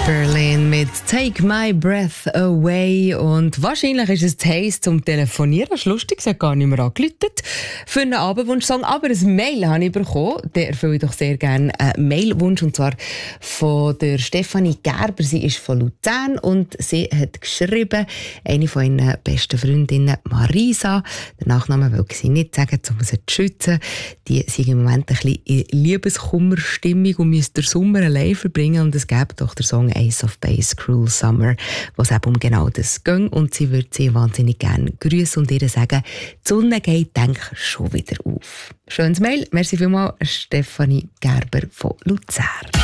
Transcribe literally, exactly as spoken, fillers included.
Berlin mit Take My Breath Away. Und wahrscheinlich ist es heiß zum Telefonieren. Das ist lustig, sie hat gar nicht mehr angerufen für einen Abendwunsch-Song. Aber ein Mail habe ich bekommen. Der erfülle ich doch sehr gerne einen Mailwunsch. Und zwar von der Stefanie Gerber. Sie ist von Luzern und sie hat geschrieben, eine von ihren besten Freundinnen, Marisa. Den Nachnamen will sie nicht sagen, um sie zu schützen. Die sind im Moment ein bisschen in Liebeskummerstimmung und müssen den Sommer allein verbringen. Und es gibt doch den Song Ace of Base, Cruel Summer, was eben um genau das geht. Und sie würde sie wahnsinnig gerne grüßen und ihr sagen, die Sonne geht, denke schon wieder auf. Schönes Mail. Merci vielmals, Stefanie Gerber von Luzern.